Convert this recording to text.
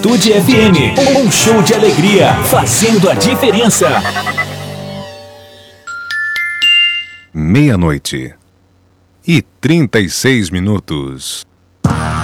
Tude FM, um show de alegria, fazendo a diferença. 00:36.